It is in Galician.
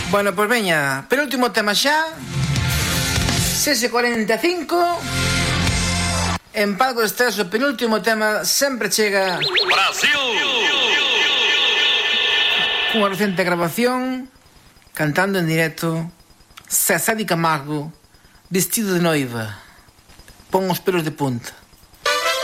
Bueno, pois veña, penúltimo tema xa. CS45. En Palco de Estrés, o penúltimo tema sempre chega Brasil. cunha recente grabación, cantando en directo, Zezé de Camargo, vestido de noiva. Pon os pelos de punta.